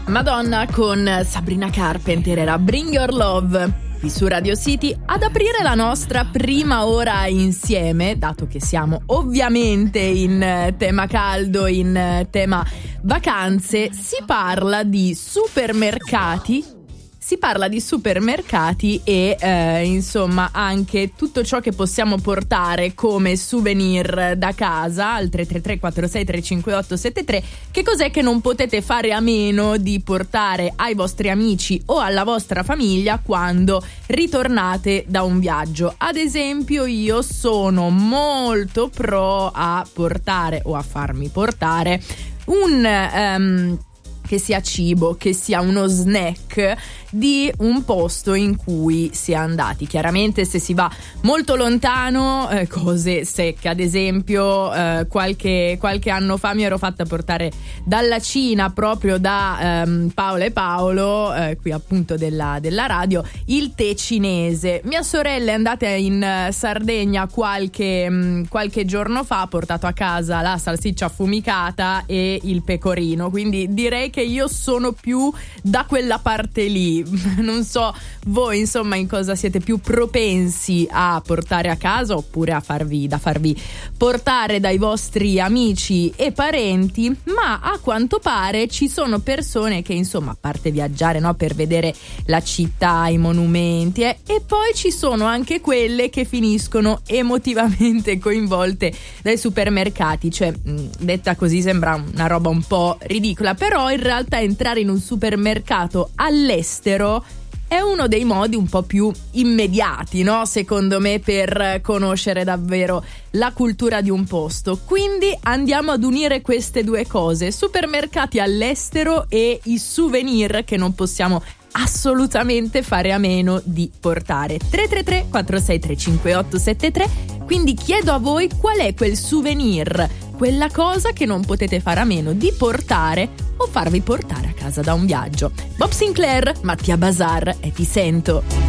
Madonna con Sabrina Carpenter era Bring Your Love qui su Radio City. Ad aprire la nostra prima ora insieme, dato che siamo ovviamente in tema caldo, in tema vacanze, si parla di supermercati. E insomma anche tutto ciò che possiamo portare come souvenir da casa al 333 46 358 73. Che cos'è che non potete fare a meno di portare ai vostri amici o alla vostra famiglia quando ritornate da un viaggio? Ad esempio, io sono molto pro a portare o a farmi portare che sia cibo, che sia uno snack di un posto in cui si è andati. Chiaramente se si va molto lontano, cose secche. Ad esempio qualche anno fa mi ero fatta portare dalla Cina, proprio da Paola e Paolo, qui appunto della radio, il tè cinese. Mia sorella è andata in Sardegna qualche giorno fa, ha portato a casa la salsiccia affumicata e il pecorino, quindi direi che io sono più da quella parte lì. Non so voi, insomma, in cosa siete più propensi a portare a casa oppure a farvi portare dai vostri amici e parenti, ma a quanto pare ci sono persone che, insomma, a parte viaggiare, no, per vedere la città, i monumenti, e poi ci sono anche quelle che finiscono emotivamente coinvolte dai supermercati. Cioè, detta così sembra una roba un po' ridicola, però in realtà entrare in un supermercato all'estero è uno dei modi un po' più immediati, no? Secondo me, per conoscere davvero la cultura di un posto. Quindi andiamo ad unire queste due cose: supermercati all'estero e i souvenir che non possiamo assolutamente fare a meno di portare. 333 46 358 73. Quindi chiedo a voi qual è quel souvenir, quella cosa che non potete fare a meno di portare o farvi portare a casa da un viaggio. Bob Sinclair, Mattia Bazar e Ti sento.